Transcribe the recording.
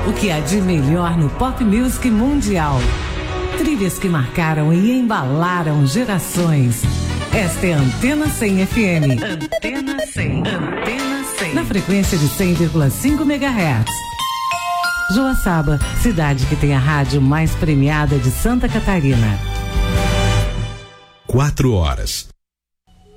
O que há de melhor no pop music mundial. Trilhas que marcaram e embalaram gerações. Esta é a Antena 100 FM. Antena 100. Antena 100. Na frequência de 100,5 MHz. Joaçaba, cidade que tem a rádio mais premiada de Santa Catarina. 4 horas.